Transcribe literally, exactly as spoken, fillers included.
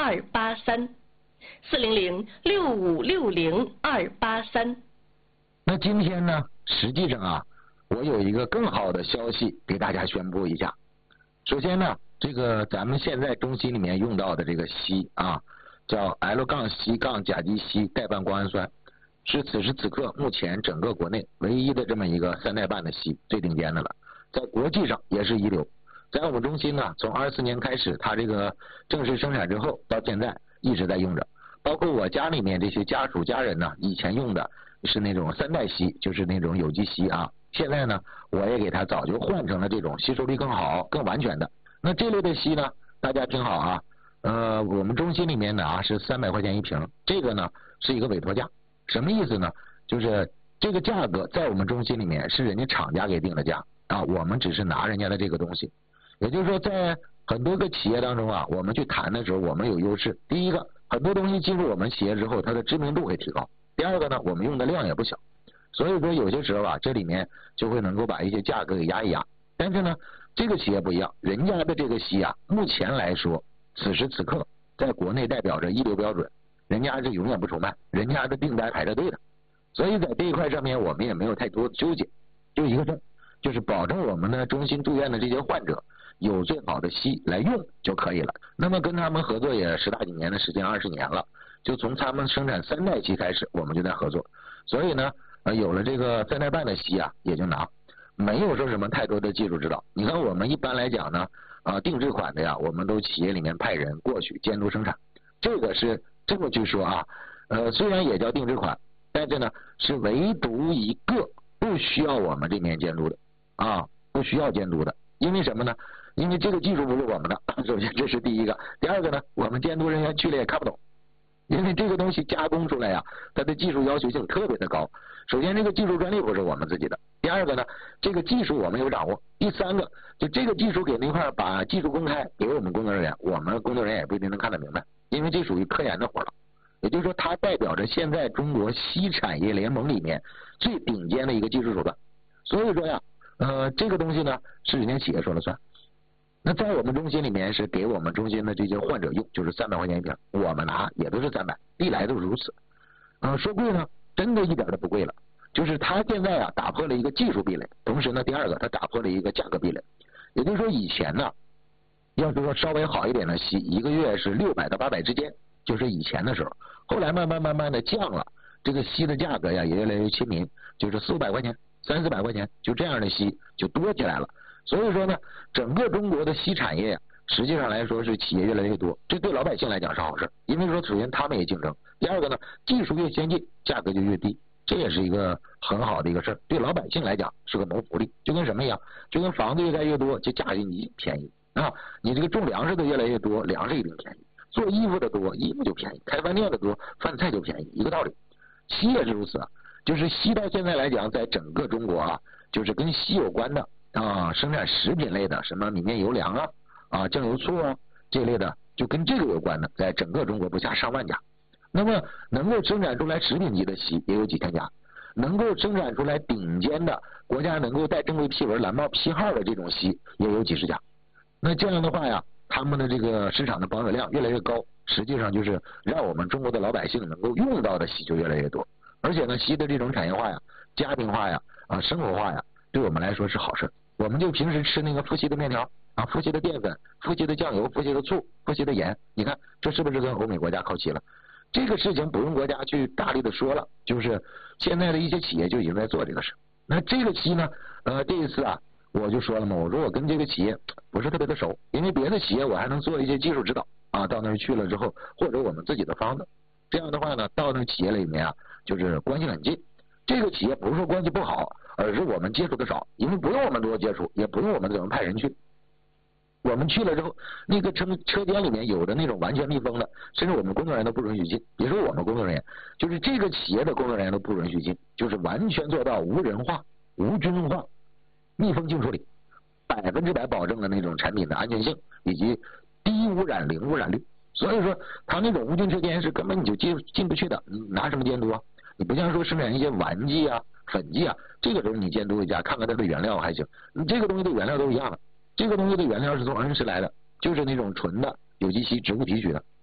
二八三，四零零六五六零二八三。 那今天呢，实际上啊，我有一个更好的消息给大家宣布一下。首先呢，这个咱们现在中西里面用到的这个硒啊，叫 L 杠硒杠甲基硒代半胱氨酸，是此时此刻目前整个国内唯一的这么一个三代半的硒，最顶尖的了，在国际上也是一流。在我们中心呢，从二四年开始，它这个正式生产之后到现在一直在用着，包括我家里面这些家属家人呢，以前用的是那种三代硒，就是那种有机硒啊，现在呢，我也给它早就换成了这种吸收力更好、更完全的。那这类的硒呢，大家听好啊，呃，我们中心里面呢啊是三百块钱一瓶，这个呢是一个委托价，什么意思呢？就是这个价格在我们中心里面是人家厂家给定的价啊，我们只是拿人家的这个东西。也就是说，在很多个企业当中啊，我们去谈的时候，我们有优势。第一个，很多东西进入我们企业之后，它的知名度会提高；第二个呢，我们用的量也不小，所以说有些时候啊，这里面就会能够把一些价格给压一压。但是呢，这个企业不一样，人家的这个硒啊，目前来说，此时此刻在国内代表着一流标准，人家是永远不愁卖，人家的订单排着队的，所以在这一块上面我们也没有太多纠结，就一个事儿，就是保证我们的中心住院的这些患者有最好的硒来用就可以了。那么跟他们合作也十大几年的时间，二十年了，就从他们生产三代硒开始，我们就在合作，所以呢，呃，有了这个三代半的硒啊，也就拿。没有说什么太多的技术指导。你看我们一般来讲呢，啊，定制款的呀，我们都企业里面派人过去监督生产，这个是这么去说啊，呃，虽然也叫定制款，但是呢是唯独一个不需要我们这边监督的啊，不需要监督的，因为什么呢？因为这个技术不是我们的，首先这是第一个，第二个呢，我们监督人员去了也看不懂。因为这个东西加工出来呀、啊，它的技术要求性特别的高。首先，这个技术专利不是我们自己的；第二个呢，这个技术我们有掌握；第三个，就这个技术给那块把技术公开给我们工作人员，我们工作人员也不一定能看得明白，因为这属于科研的活了。也就是说，它代表着现在中国硒产业联盟里面最顶尖的一个技术手段。所以说呀，呃，这个东西呢是人家企业说了算。那在我们中心里面是给我们中心的这些患者用，就是三百块钱一瓶，我们拿也都是三百，历来都是如此。呃，说贵呢，真的一点都不贵了。就是它现在啊打破了一个技术壁垒，同时呢，第二个它打破了一个价格壁垒。也就是说，以前呢，要是说稍微好一点的硒，一个月是六百到八百之间，就是以前的时候。后来慢慢慢慢的降了，这个硒的价格呀也越来越亲民，就是四五百块钱、三四百块钱，就这样的硒就多起来了。所以说呢，整个中国的硒产业实际上来说是企业越来越多，这对老百姓来讲是好事，因为说首先他们也竞争，第二个呢，技术越先进，价格就越低，这也是一个很好的一个事儿，对老百姓来讲是个谋福利，就跟什么一样，就跟房子越盖越多，就价格一便宜啊，你这个种粮食的越来越多，粮食一定便宜，做衣服的多，衣服就便宜，开饭店的多，饭菜就便宜，一个道理。硒也是如此啊，就是硒到现在来讲，在整个中国啊，就是跟硒有关的啊，生产食品类的，什么米面油粮啊、啊酱油醋啊这类的，就跟这个有关的，在整个中国不下上万家。那么能够生产出来食品级的硒也有几千家，能够生产出来顶尖的国家能够带正规批文、蓝帽批号的这种硒也有几十家。那这样的话呀，他们的这个市场的保有量越来越高，实际上就是让我们中国的老百姓能够用到的硒就越来越多。而且呢，硒的这种产业化呀、家庭化呀、啊生活化呀，对我们来说是好事。我们就平时吃那个富硒的面条啊，富硒的淀粉、富硒的酱油、富硒的醋、富硒的盐，你看这是不是跟欧美国家靠齐了？这个事情不用国家去大力的说了，就是现在的一些企业就已经在做这个事。那这个硒呢，呃，这一次啊，我就说了嘛，我说我跟这个企业不是特别的熟，因为别的企业我还能做一些技术指导啊，到那儿去了之后，或者我们自己的方子，这样的话呢，到那个企业里面啊，就是关系很近。这个企业不是说关系不好，而是我们接触的少，因为不用我们多接触，也不用我们怎么派人去。我们去了之后，那个车车间里面有的那种完全密封的，甚至我们工作人员都不允许进。别说我们工作人员，就是这个企业的工作人员都不允许进，就是完全做到无人化、无菌化、密封净处理，百分之百保证了那种产品的安全性以及低污染、零污染率。所以说，他那种无菌车间是根本你就进进不去的，你拿什么监督啊？你不像说生产一些丸剂啊、粉剂啊，这个时候你监督一下，看看它的原料还行。你这个东西的原料都一样的，这个东西的原料是从恩施来的，就是那种纯的有机硒植物提取的。